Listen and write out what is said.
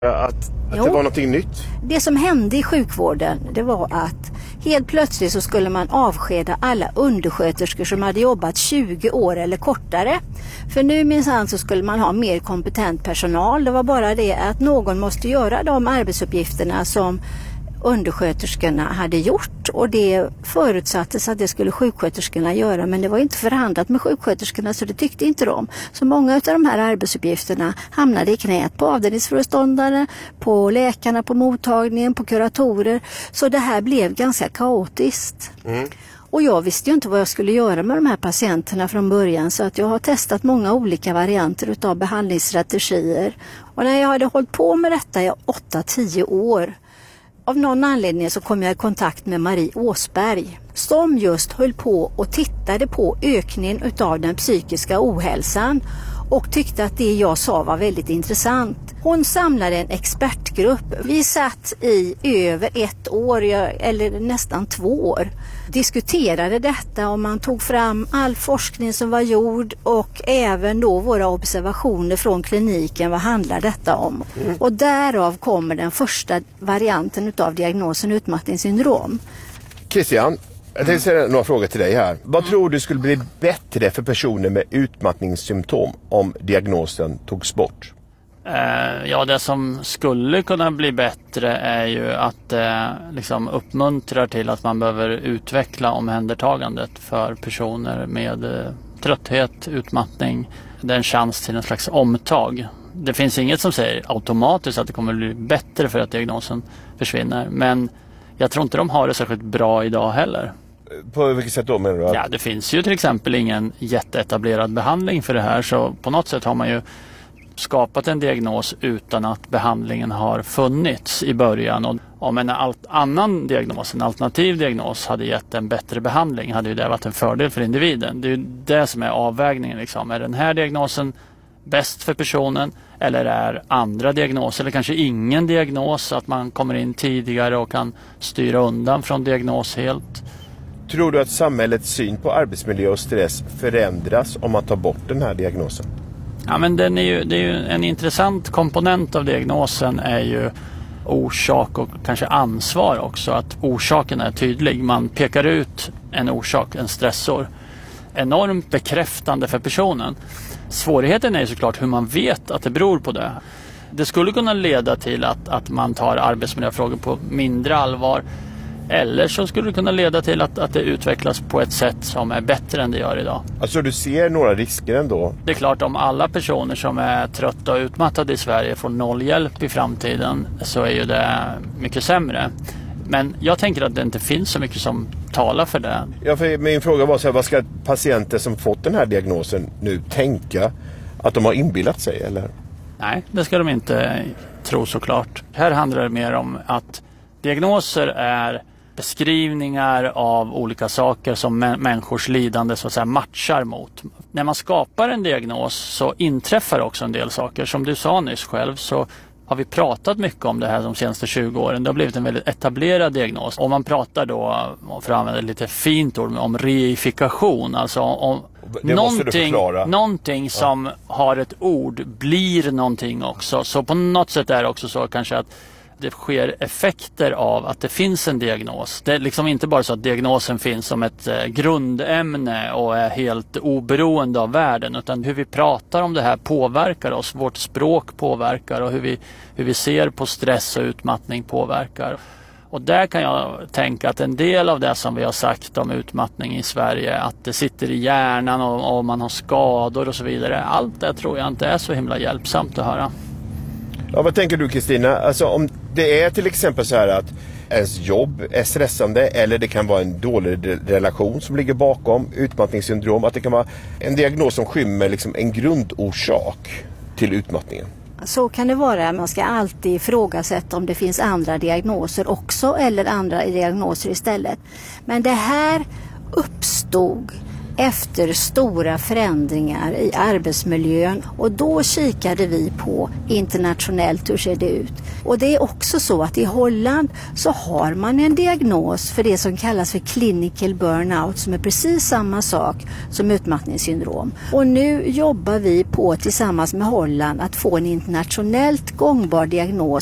Att det var någonting nytt? Det som hände i sjukvården, det var att helt plötsligt så skulle man avskeda alla undersköterskor som hade jobbat 20 år eller kortare. För nu minsann så skulle man ha mer kompetent personal. Det var bara det att någon måste göra de arbetsuppgifterna som undersköterskorna hade gjort, och det förutsattes att det skulle sjuksköterskorna göra, men det var inte förhandlat med sjuksköterskorna, så det tyckte inte de. Så många av de här arbetsuppgifterna hamnade i knät på avdelningsföreståndare, på läkarna på mottagningen, på kuratorer, så det här blev ganska kaotiskt. Och jag visste ju inte vad jag skulle göra med de här patienterna från början, så att jag har testat många olika varianter utav behandlingsstrategier. Och när jag hade hållit på med detta i 8-10 år, av någon anledning så kom jag i kontakt med Marie Åsberg som just höll på och tittade på ökningen utav den psykiska ohälsan och tyckte att det jag sa var väldigt intressant. Hon samlade en expertgrupp. Vi satt i över 1 år, eller nästan 2 år, diskuterade detta, och man tog fram all forskning som var gjord och även då våra observationer från kliniken. Vad handlar detta om? Och därav kommer den första varianten utav diagnosen utmattningssyndrom. Christian, jag tänkte ställa några frågor till dig här. Vad tror du skulle bli bättre för personer med utmattningssymptom om diagnosen togs bort? Ja, det som skulle kunna bli bättre är ju att liksom uppmuntrar till att man behöver utveckla omhändertagandet för personer med trötthet, utmattning. Det är en chans till en slags omtag. Det finns inget som säger automatiskt att det kommer bli bättre för att diagnosen försvinner, men jag tror inte de har det särskilt bra idag heller. På vilket sätt då menar du? Ja, det finns ju till exempel ingen jätteetablerad behandling för det här, så på något sätt har man ju skapat en diagnos utan att behandlingen har funnits i början. Och om en annan diagnos, en alternativ diagnos, hade gett en bättre behandling, hade ju det varit en fördel för individen. Det är ju det som är avvägningen. Liksom. Är den här diagnosen bäst för personen, eller är andra diagnoser, eller kanske ingen diagnos, att man kommer in tidigare och kan styra undan från diagnos helt? Tror du att samhällets syn på arbetsmiljö och stress förändras om man tar bort den här diagnosen? Ja, men det är ju en intressant komponent av diagnosen är ju orsak och kanske ansvar också. Att orsaken är tydlig. Man pekar ut en orsak, en stressor. Enormt bekräftande för personen. Svårigheten är ju såklart hur man vet att det beror på det. Det skulle kunna leda till att man tar arbetsmiljöfrågor på mindre allvar. Eller så skulle det kunna leda till att det utvecklas på ett sätt som är bättre än det gör idag. Alltså du ser några risker ändå? Det är klart, om alla personer som är trötta och utmattade i Sverige får 0 hjälp i framtiden, så är ju det mycket sämre. Men jag tänker att det inte finns så mycket som talar för det. Ja, för min fråga var så här, vad ska patienter som fått den här diagnosen nu tänka? Att de har inbillat sig, eller? Nej, det ska de inte tro såklart. Här handlar det mer om att diagnoser är beskrivningar av olika saker som människors lidande så att säga matchar mot. När man skapar en diagnos så inträffar också en del saker. Som du sa nyss själv, så har vi pratat mycket om det här de senaste 20 åren. Det har blivit en väldigt etablerad diagnos. Och man pratar då, för att använda ett lite fint ord, om reifikation. Alltså om någonting som har ett ord blir någonting också. Så på något sätt är det också så kanske att det sker effekter av att det finns en diagnos. Det är liksom inte bara så att diagnosen finns som ett grundämne och är helt oberoende av världen, utan hur vi pratar om det här påverkar oss. Vårt språk påverkar, och hur vi ser på stress och utmattning påverkar. Och där kan jag tänka att en del av det som vi har sagt om utmattning i Sverige, att det sitter i hjärnan och man har skador och så vidare, allt det tror jag inte är så himla hjälpsamt att höra. Ja, vad tänker du, Kristina? Alltså om det är till exempel så här att ens jobb är stressande, eller det kan vara en dålig relation som ligger bakom utmattningssyndrom, att det kan vara en diagnos som skymmer liksom en grundorsak till utmattningen. Så kan det vara. Man ska alltid ifrågasätta om det finns andra diagnoser också, eller andra diagnoser istället. Men det här uppstod efter stora förändringar i arbetsmiljön, och då kikade vi på internationellt hur ser det ut. Och det är också så att i Holland så har man en diagnos för det som kallas för clinical burnout, som är precis samma sak som utmattningssyndrom. Och nu jobbar vi på tillsammans med Holland att få en internationellt gångbar diagnos